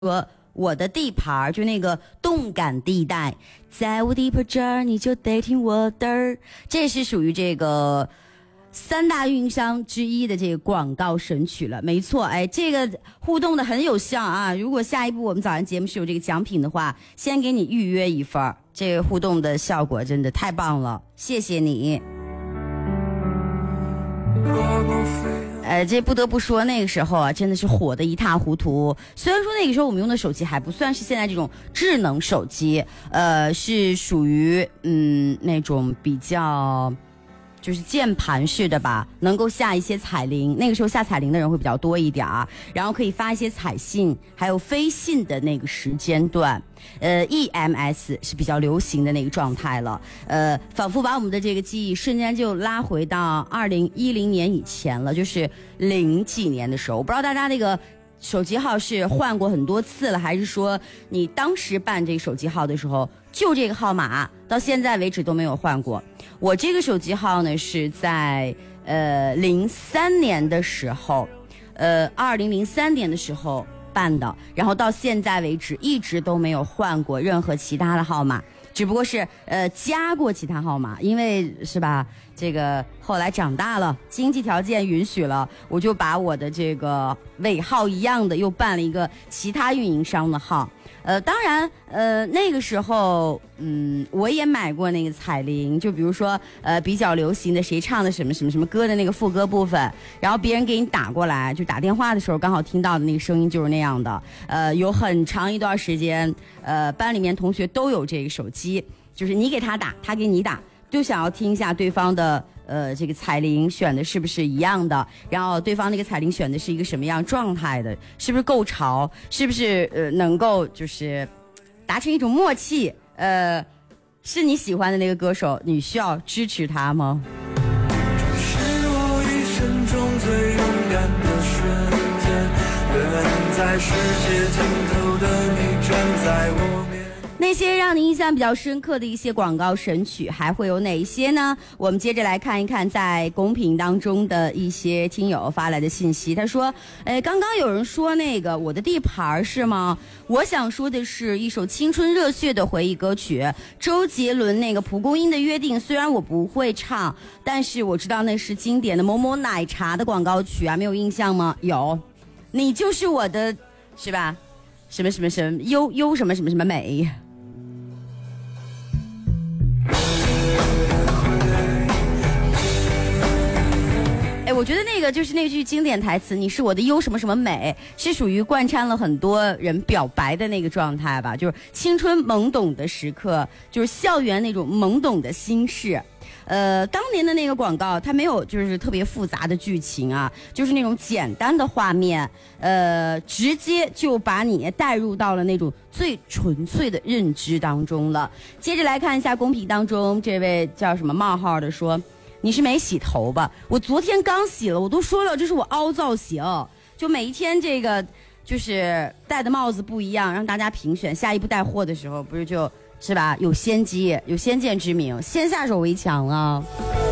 说我的地盘就那个动感地带，在我地盘这儿你就得听我的儿，这是属于这个三大运营商之一的这个广告神曲了。没错，哎，这个互动的很有效啊。如果下一步我们早上节目是有这个奖品的话，先给你预约一份，这个互动的效果真的太棒了，谢谢你。这不得不说那个时候啊，真的是火得一塌糊涂。虽然说那个时候我们用的手机还不算是现在这种智能手机，是属于那种比较就是键盘式的吧，能够下一些彩铃。那个时候下彩铃的人会比较多一点儿，然后可以发一些彩信，还有飞信的那个时间段。EMS 是比较流行的那个状态了，仿佛把我们的这个记忆瞬间就拉回到2010年以前了，就是零几年的时候。我不知道大家那个手机号是换过很多次了，还是说你当时办这个手机号的时候就这个号码到现在为止都没有换过。我这个手机号呢是在03年的时候2003年的时候办的，然后到现在为止一直都没有换过任何其他的号码，只不过是加过其他号码，因为是吧，这个后来长大了，经济条件允许了，我就把我的这个尾号一样的又办了一个其他运营商的号。当然那个时候我也买过那个彩铃，就比如说比较流行的谁唱的什么什么什么歌的那个副歌部分，然后别人给你打过来，就打电话的时候刚好听到的那个声音就是那样的。有很长一段时间班里面同学都有这个手机，就是你给他打他给你打，就想要听一下对方的这个彩铃选的是不是一样的，然后对方那个彩铃选的是一个什么样状态的，是不是够潮，是不是能够就是达成一种默契，是你喜欢的那个歌手，你需要支持他吗？ 是我一生中最勇敢的瞬间，远在世界尽头的你站在我面。 那些让你印象比较深刻的一些广告神曲还会有哪一些呢？我们接着来看一看在公屏当中的一些听友发来的信息。他说刚刚有人说那个我的地盘是吗？我想说的是一首青春热血的回忆歌曲，周杰伦那个蒲公英的约定，虽然我不会唱，但是我知道那是经典的某某奶茶的广告曲啊，没有印象吗？有，你就是我的是吧，什么什么什么优什么什么什么美。我觉得那个就是那句经典台词，你是我的优什么什么美，是属于贯穿了很多人表白的那个状态吧，就是青春懵懂的时刻，就是校园那种懵懂的心事。当年的那个广告它没有就是特别复杂的剧情啊，就是那种简单的画面，直接就把你带入到了那种最纯粹的认知当中了。接着来看一下公屏当中这位叫什么冒号的说，你是没洗头吧？我昨天刚洗了，我都说了这是我凹造型，就每一天这个就是戴的帽子不一样，让大家评选，下一步带货的时候不是就是吧，有先机，有先见之明，先下手为强啊。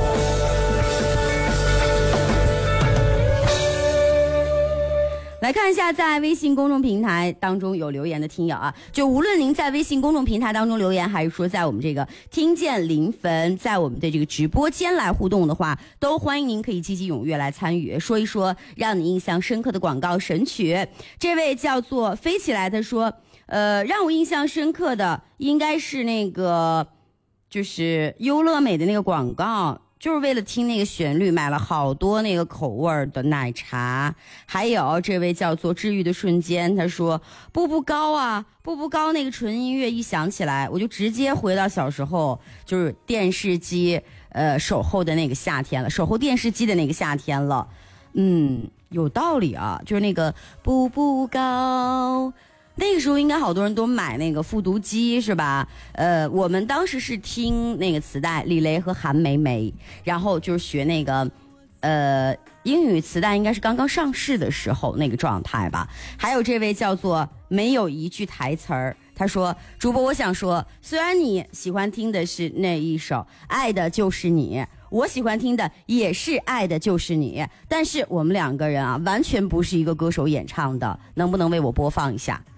来看一下在微信公众平台当中有留言的听友啊，就无论您在微信公众平台当中留言，还是说在我们这个听见临汾在我们的这个直播间来互动的话，都欢迎您可以积极踊跃来参与，说一说让你印象深刻的广告神曲。这位叫做飞起来的说让我印象深刻的应该是那个就是优乐美的那个广告，就是为了听那个旋律买了好多那个口味的奶茶。还有这位叫做治愈的瞬间，他说步步高啊，步步高那个纯音乐一响起来，我就直接回到小时候，就是电视机守候的那个夏天了，守候电视机的那个夏天了。有道理啊，就是那个步步高，那个时候应该好多人都买那个复读机是吧？我们当时是听那个磁带，李雷和韩梅梅，然后就是学那个英语磁带应该是刚刚上市的时候那个状态吧。还有这位叫做没有一句台词儿，他说主播我想说，虽然你喜欢听的是那一首爱的就是你，我喜欢听的也是爱的就是你，但是我们两个人啊完全不是一个歌手演唱的，能不能为我播放一下？